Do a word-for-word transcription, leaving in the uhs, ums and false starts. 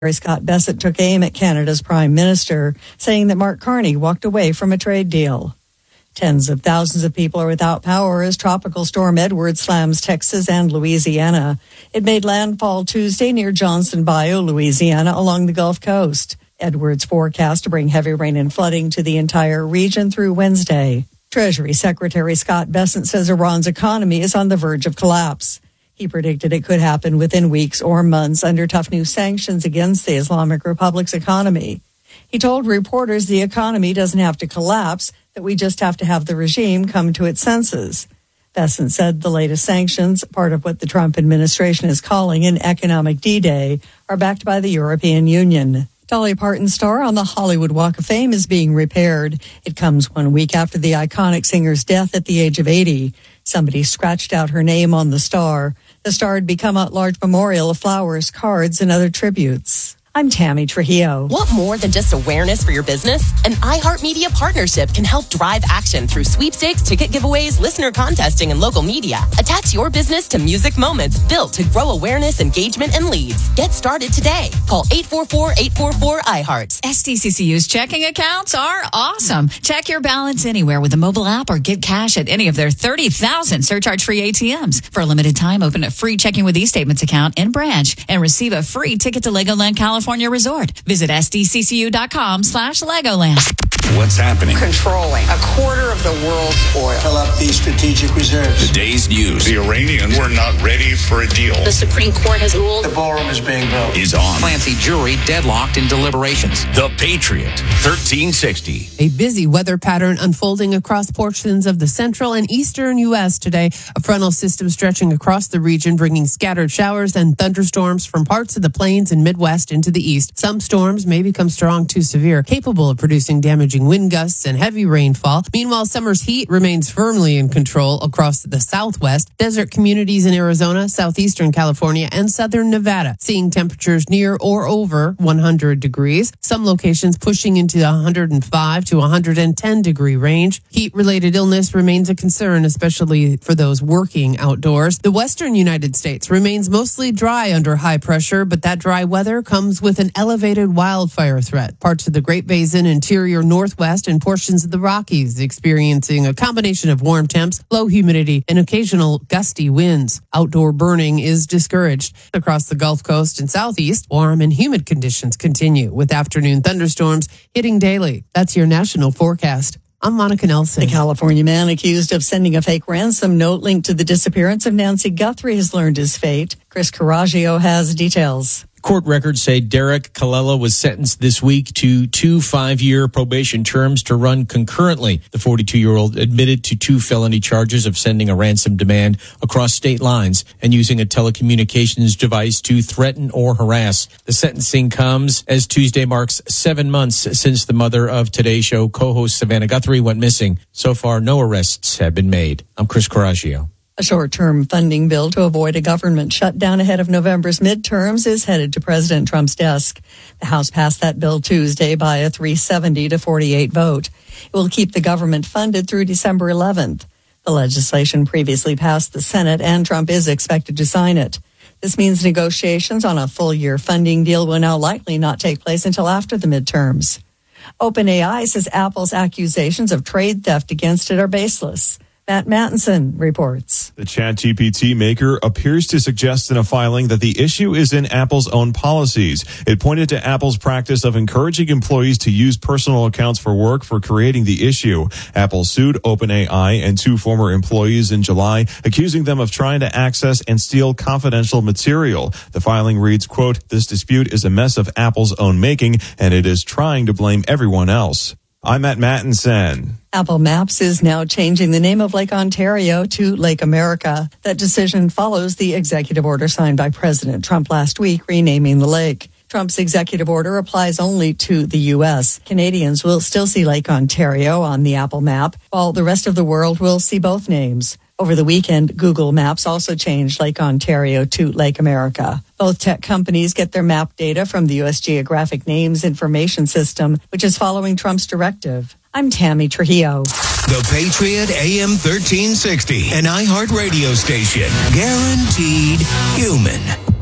Scott Bessent took aim at Canada's Prime Minister, saying that Mark Carney walked away from a trade deal. Tens of thousands of people are without power as Tropical Storm Edward slams Texas and Louisiana. It made landfall Tuesday near Johnson Bayou, Louisiana, along the Gulf Coast. Edward's forecast to bring heavy rain and flooding to the entire region through Wednesday. Treasury Secretary Scott Bessent says Iran's economy is on the verge of collapse. He predicted it could happen within weeks or months under tough new sanctions against the Islamic Republic's economy. He told reporters the economy doesn't have to collapse, that we just have to have the regime come to its senses. Bessent said the latest sanctions, part of what the Trump administration is calling an economic D-Day, are backed by the European Union. Dolly Parton's star on the Hollywood Walk of Fame is being repaired. It comes one week after the iconic singer's death at the age of eighty. Somebody scratched out her name on the star. The star had become a large memorial of flowers, cards, and other tributes. I'm Tammy Trujillo. Want more than just awareness for your business? An iHeartMedia partnership can help drive action through sweepstakes, ticket giveaways, listener contesting, and local media. Attach your business to music moments built to grow awareness, engagement, and leads. Get started today. Call eight four four, eight four four, I heart. S D C C U's checking accounts are awesome. Check your balance anywhere with the mobile app or get cash at any of their thirty thousand surcharge-free A T Ms. For a limited time, open a free Checking with eStatements account in branch and receive a free ticket to Legoland, California. California Resort. Visit sdccu.com slash Legoland. What's happening? Controlling a quarter of the world's oil. Fill up these strategic reserves. The day's news. The Iranians were not ready for a deal. The Supreme Court has ruled. The ballroom is being built. Is on. Clancy jury deadlocked in deliberations. The Patriot, thirteen sixty. A busy weather pattern unfolding across portions of the central and eastern U S today. A frontal system stretching across the region, bringing scattered showers and thunderstorms from parts of the plains and Midwest into the east. Some storms may become strong to severe, capable of producing damaging wind gusts and heavy rainfall. Meanwhile, summer's heat remains firmly in control across the southwest, desert communities in Arizona, southeastern California, and southern Nevada, seeing temperatures near or over one hundred degrees. Some locations pushing into the one hundred five to one hundred ten degree range. Heat-related illness remains a concern, especially for those working outdoors. The western United States remains mostly dry under high pressure, but that dry weather comes with an elevated wildfire threat. Parts of the Great Basin, interior Northwest, and portions of the Rockies experiencing a combination of warm temps, low humidity, and occasional gusty winds. Outdoor burning is discouraged. Across the Gulf Coast and Southeast, warm and humid conditions continue, with afternoon thunderstorms hitting daily. That's your national forecast. I'm Monica Nelson. The California man accused of sending a fake ransom note linked to the disappearance of Nancy Guthrie has learned his fate. Chris Coraggio has details. Court records say Derek Colella was sentenced this week to two five-year probation terms to run concurrently. The forty-two-year-old admitted to two felony charges of sending a ransom demand across state lines and using a telecommunications device to threaten or harass. The sentencing comes as Tuesday marks seven months since the mother of Today Show co-host Savannah Guthrie went missing. So far, no arrests have been made. I'm Chris Coraggio. A short-term funding bill to avoid a government shutdown ahead of November's midterms is headed to President Trump's desk. The House passed that bill Tuesday by a three seventy to forty-eight vote. It will keep the government funded through December eleventh. The legislation previously passed the Senate, and Trump is expected to sign it. This means negotiations on a full-year funding deal will now likely not take place until after the midterms. OpenAI says Apple's accusations of trade theft against it are baseless. Matt Mattinson reports. The ChatGPT maker appears to suggest in a filing that the issue is in Apple's own policies. It pointed to Apple's practice of encouraging employees to use personal accounts for work for creating the issue. Apple sued OpenAI and two former employees in July, accusing them of trying to access and steal confidential material. The filing reads, quote, "This dispute is a mess of Apple's own making, and it is trying to blame everyone else." I'm Matt Mattinson. Apple Maps is now changing the name of Lake Ontario to Lake America. That decision follows the executive order signed by President Trump last week renaming the lake. Trump's executive order applies only to the U S. Canadians will still see Lake Ontario on the Apple map, while the rest of the world will see both names. Over the weekend, Google Maps also changed Lake Ontario to Lake America. Both tech companies get their map data from the U S Geographic Names Information System, which is following Trump's directive. I'm Tammy Trujillo. The Patriot A M thirteen sixty, an iHeart radio station. Guaranteed human.